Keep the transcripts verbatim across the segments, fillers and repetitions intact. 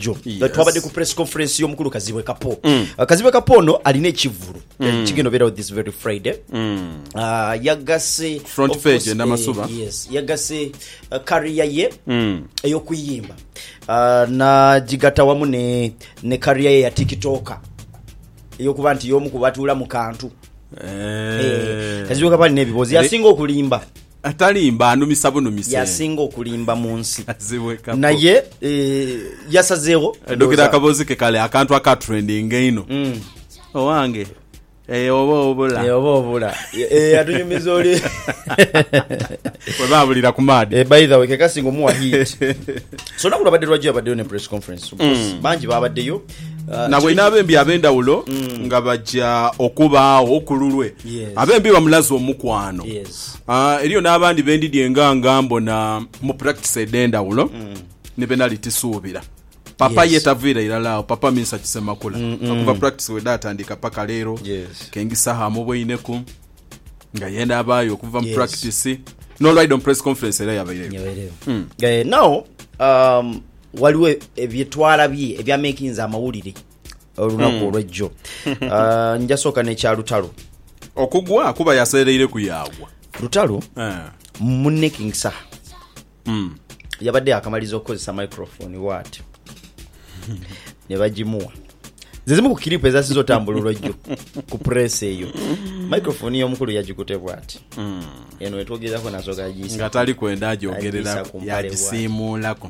lwejjo yes. twabadde ku press conference y'omukulu Kazibwe Kapo mm. uh, Kazibwe Kapo no alina ekivulu mm. kigendo beera this very Friday mm. uh, yagase front page enda masuba uh, yes yagase uh, career ye mm. ey'okuyimba uh, na jigata wamu ne ne career ye ya TikToker eyokuba nti y'omu ku batuula mu kantu eh hey. Kazibwe Kapo alina ebibozi yasinga okulimba atalimba anumisa bunumisa yasinga okulimba mu nsi naye eh, yasazeewo dokita Kabozi ke kale akantu aka trending ino mm. owange eh oba obula eh oba obula eh atunyumiza oli wababulira ku madi eh by the way ke kasingo muwa hit so nakula badde lwajja badde ne press conference mm. banji babaddeyo Uh, na bwina abembi abendawulo mm. nga bajja okuba okululwe yes. abembi bamulaza omukwano yes. uh, eriyo n'abandi bendidye ngambo na mu practice edendawulo mm. ne penalty suubira papa yes. yetavira iralao papa minsa kisemakula mm -mm. akuva practice we data andika paka lero yes. kengisa hamu bweyineku nga yenda abayo okuva mu yes. practice no right on press conference era yabaire mm. uh, now um waliwo ebyetwala bye ebya makinza amawulire olunaku olwejjo uh, njasoka ne kya lutalo okugwa kuba yasereire kuyagwa lutalo eh munne kingsa mm yabadde akamaliza okukozesa microphone what ne bajimuwa zezimu ku clip ezasizo tambula olwejjo ku press eyo microphone y'omukulu yagikutebwa ati mm eno etwogezako nazo gajisa ngatali kwenda ajogerera yagisimulako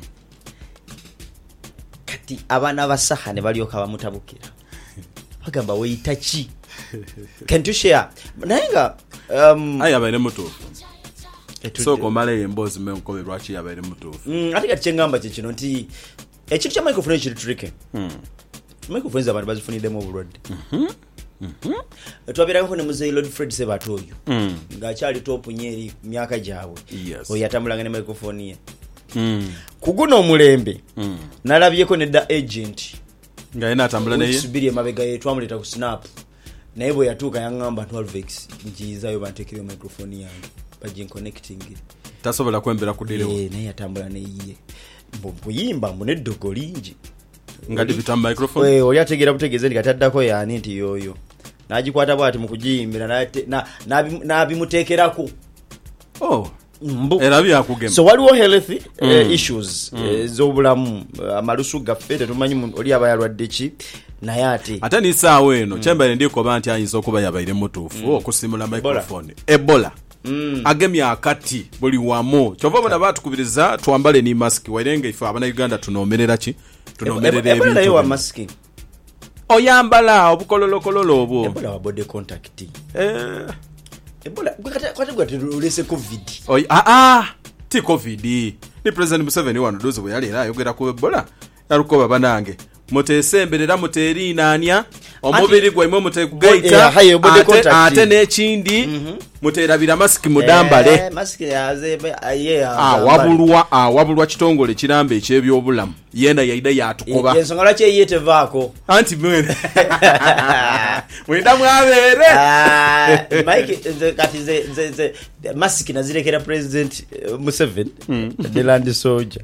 kati abana basaha ne balyoka bamutabukira bagamba weyita ki can't you share nayenga um aya bayire mutufu so komale embozi menkobe lwachi yabayire mutufu mm ati kati chengamba kye kino nti ekintu kya microphone kiri tricky mm microphone abantu bazifunide mu bulwadde mhm mhm twabirako ne muzeyi Lord Fred Sebatoyo mm nga kyali top nyeri myaka jawe yes oyatamulanga ne microphone ye mm kuguna omulembe mm nalabyeko ne da agent nga ina atambula naye subiri emabega yetu amuleta ku snap naye bwe yatuuka yangamba twelve x njiza yo bantekere microphone yange bajin connecting tasobola kwembera kudirewo eh naye atambula ne yiye mbuyimba muneddogo lingi nga dibita microphone eh oli ategera butegeze ndikataddako yani nti yoyo najikwata bwati mukujiyimbira na na bimutekerako oh mbu erabi akugema so waliwo health mm. uh, issues mm. uh, zobulamu amalusu uh, gaffe tetumanyi oli abayalwadde ki naye ate ate ni saawe eno mm. chemba ndiko banti ayinza okuba yabaire mutufu mm. okusimula microphone Ebola mm. agemya akati buli wamo kyova bana batukubiriza tuambale ni mask wairenge ifa abana Uganda tunomerera ki tunomerera ebintu Ebola yo mask oyambala obukololo kololo obo Ebola wa body contact eh Ebola kwata kwata gwate ulese covid oy ah ah ti covid ni president Museveni wano dozo bwe yali era yogera ku Ebola yarukoba banange mutesemberera muteri nania omubiri gwa imwe mutekugaita ate ate n'ekindi mm -hmm. muterabira mask mudambale eh mask yaze aye ah wabulwa ah wabulwa kitongole kirambe ekyebyo obulamu yenda yaida yatukoba e, ensonga lwaki yete vaako anti mwene mwenda mwabere ah mike kati ze ze, ze mask nazirekera president uh, Museveni mm. the land soldier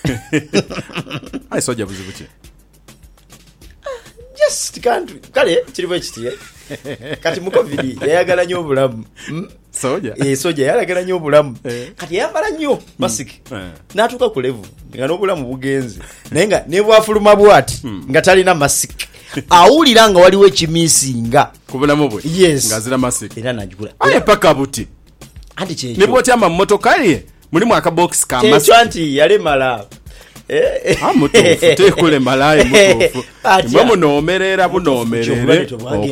ai soldier buzibuche just can't kale kiriwe kitiye kati mu covid yayagala nnyo obulamu soja eh soja yayagala nnyo obulamu kati yambala nnyo mask natuka ku level nga n'obulamu bugenze naye nga ne bwafuluma bwati nga talina mask awulira nga waliwo ekimisinga ku bulamu bwe yes nga zira mask era najigula aye paka buti anti kye ne bwoti ama motoka ye mulimu aka box ka mask anti yale mala eh ah mutofu tekule malaye mutofu mamo nomerera bunomerere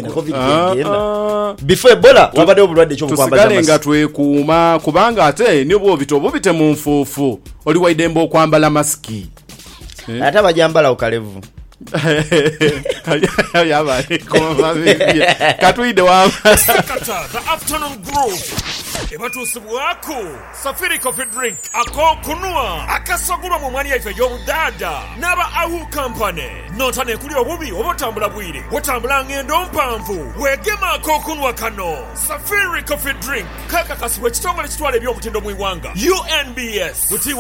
before Ebola wabade obulwadde kyo bukwambaza tusigale nga twekuuma kubanga ate nibwo bitobo bite mu nfufu oli waidembo okwambala maski ata bajambala okalevu yaba koma bibi katwide wa the afternoon growth ebatusibwako Safari Coffee Drink ako kunwa akasagulwa mu mwani yaife y'obudada n'aba Ahu Company notane kuli obubi obotambula bwire otambula ngendo mpanvu wegema ako kunwa kano Safari Coffee Drink kaka kasibwe kitongole kitwala eby'omutindo mu Iwanga U N B S